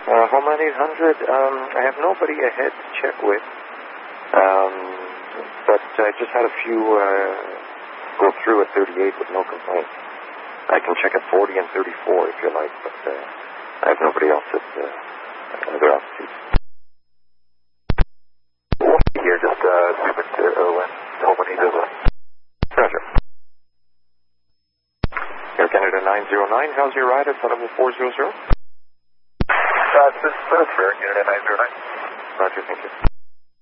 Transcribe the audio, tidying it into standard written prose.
Homeland 800, I have nobody ahead to check with, but I just had a few go through at 38 with no complaints. I can check at 40 and 34 if you like, but I have nobody else at other altitudes. Here, just zoom into Albany, Roger. Air Canada 909, how's your ride at level 400? This is Canada 909. Roger, thank you.